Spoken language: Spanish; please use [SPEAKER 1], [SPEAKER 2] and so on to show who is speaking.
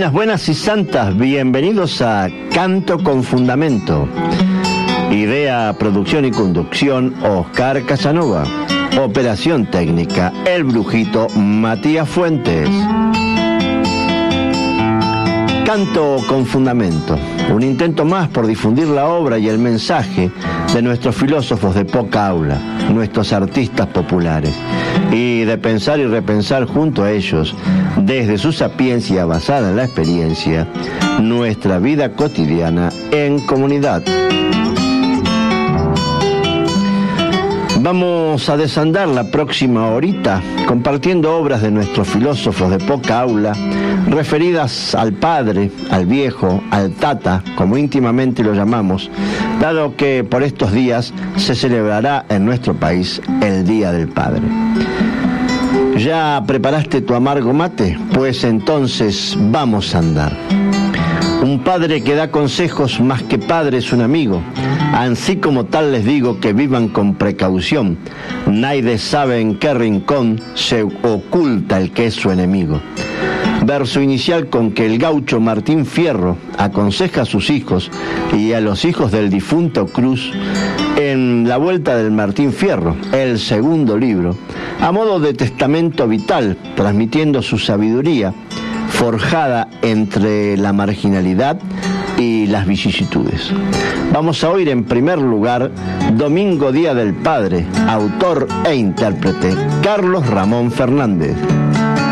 [SPEAKER 1] Buenas y santas, bienvenidos a Canto con Fundamento. Idea, producción y conducción, Oscar Casanova. Operación técnica, el brujito Matías Fuentes. Canto con Fundamento, un intento más por difundir la obra y el mensaje de nuestros filósofos de poca aula, nuestros artistas populares, y de pensar y repensar junto a ellos, desde su sapiencia basada en la experiencia, nuestra vida cotidiana en comunidad. Vamos a desandar la próxima horita compartiendo obras de nuestros filósofos de poca aula referidas al padre, al viejo, al tata, como íntimamente lo llamamos, dado que por estos días se celebrará en nuestro país el Día del Padre. ¿Ya preparaste tu amargo mate? Pues entonces vamos a andar. Un padre que da consejos más que padre es un amigo. Así como tal les digo que vivan con precaución. Nadie sabe en qué rincón se oculta el que es su enemigo. Verso inicial con que el gaucho Martín Fierro aconseja a sus hijos y a los hijos del difunto Cruz en La Vuelta del Martín Fierro, el segundo libro, a modo de testamento vital, transmitiendo su sabiduría forjada entre la marginalidad y las vicisitudes. Vamos a oír en primer lugar Domingo Día del Padre, autor e intérprete Carlos Ramón Fernández.